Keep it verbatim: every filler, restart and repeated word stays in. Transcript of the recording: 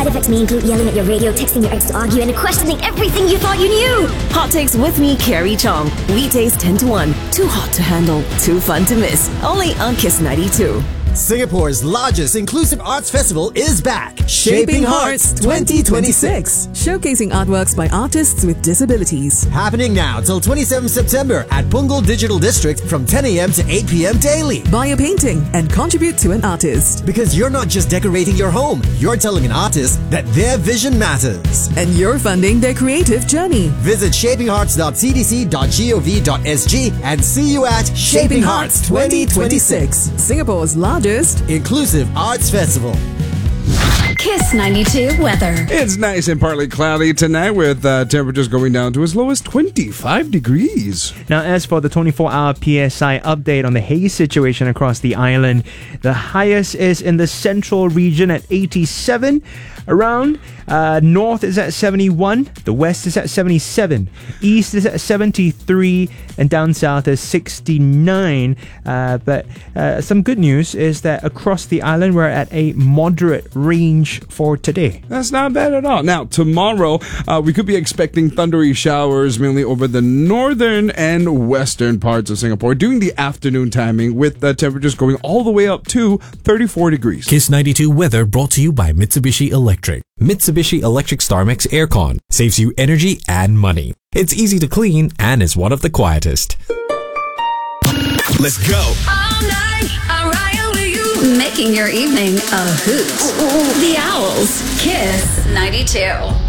Side effects may include yelling at your radio, texting your ex to argue, and questioning everything you thought you knew. Hot Takes with me, Carrie Chong. Weekdays ten to one. Too hot to handle, too fun to miss. Only on Kiss ninety-two. Singapore's largest inclusive arts festival is back. Shaping Hearts twenty twenty-six. Showcasing artworks by artists with disabilities. Happening now till twenty-seventh September at Punggol Digital District from ten a.m. to eight p.m. daily. Buy a painting and contribute to an artist. Because you're not just decorating your home, you're telling an artist that their vision matters. And you're funding their creative journey. Visit shaping hearts dot c d c dot gov dot s g and see you at Shaping Hearts twenty twenty-six. Singapore's largest inclusive arts festival. Kiss ninety-two weather. It's nice and partly cloudy tonight with uh, temperatures going down to as low as twenty-five degrees. Now, as for the twenty-four hour P S I update on the haze situation across the island, the highest is in the central region at eighty-seven. Around uh, north is at seventy-one, the west is at seventy-seven, east is at seventy-three, and down south is sixty-nine. Uh, but uh, some good news is that across the island we're at a moderate range for today. That's not bad at all. Now, tomorrow uh, we could be expecting thundery showers mainly over the northern and western parts of Singapore during the afternoon timing, with the temperatures going all the way up to thirty-four degrees. Kiss ninety-two weather brought to you by Mitsubishi Electric. Mitsubishi Electric StarMax Aircon saves you energy and money. It's easy to clean and is one of the quietest. Let's go. All night, I'm riding with you. Making your evening a hoot. The Owls. Kiss ninety-two.